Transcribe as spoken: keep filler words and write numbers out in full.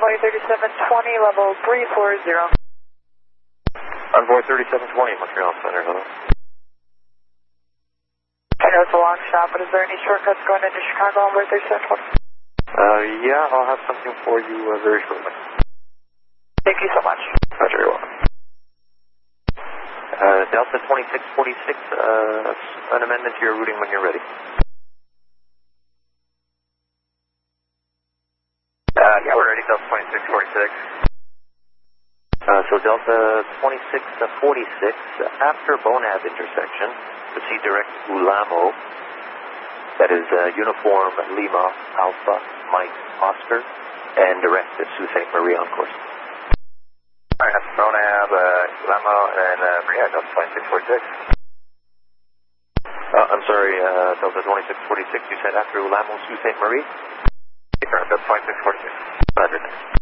Envoy thirty-seven twenty, level three four zero. Envoy thirty-seven twenty, Montreal Center, hello. I know it's a long shot, but is there any shortcuts going into Chicago, Envoy thirty-seven twenty? Uh, yeah, I'll have something for you uh, very shortly. Thank you so much. Roger, you're welcome. Uh, Delta twenty-six forty-six, uh, an amendment to your routing when you're ready. Uh, yeah, we're ready, Delta twenty-six forty-six. Uh, so Delta twenty-six forty-six, uh, after Bonab intersection, proceed direct to Ulamo. That is uh, Uniform Lima Alpha Mike Oscar, and direct to Sault Ste. Marie on course. Alright, that's Bonab, uh, Ulamo, and uh, Maria, Delta twenty-six forty-six. Uh, I'm sorry, uh, Delta twenty-six forty-six, you said after Ulamo, Sault Ste. Marie? Delta twenty-six forty-six. Roger.